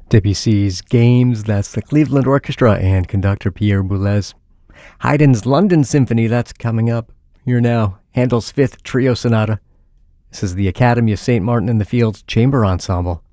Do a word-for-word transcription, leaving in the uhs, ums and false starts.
Debussy's Games, that's the Cleveland Orchestra and conductor Pierre Boulez. Haydn's London Symphony, that's coming up. Here now, Handel's Fifth Trio Sonata. This is the Academy of Saint Martin in the Fields Chamber Ensemble.